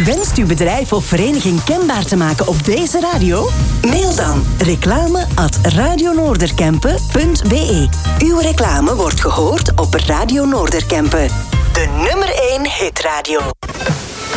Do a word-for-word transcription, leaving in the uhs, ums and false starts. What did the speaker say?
Wenst uw bedrijf of vereniging kenbaar te maken op deze radio? Mail dan reclame at radionoorderkempen punt be. Uw reclame wordt gehoord op Radio Noorderkempen. De nummer één hitradio.